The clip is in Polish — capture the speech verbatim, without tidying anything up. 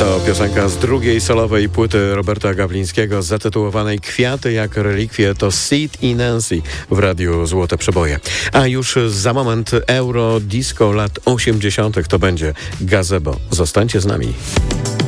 To piosenka z drugiej solowej płyty Roberta Gawlińskiego zatytułowanej Kwiaty jak relikwie. To Sid i Nancy w radiu Złote Przeboje. A już za moment Euro Disco lat osiemdziesiątych to będzie Gazebo. Zostańcie z nami.